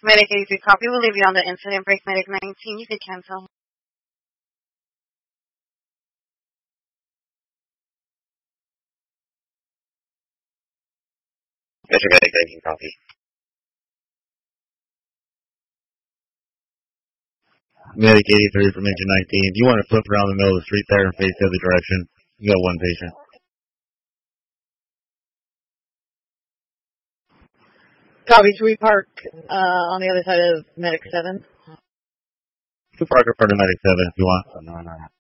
Medic 83 copy. We'll leave you on the incident break. Medic 19, you can cancel. Mr. Medic 19 copy. Medic 83 from engine 19. Do you want to flip around the middle of the street there and face the other direction? You got one patient. Copy, should we park on the other side of Medic 7? You can park in front of Medic 7 if you want.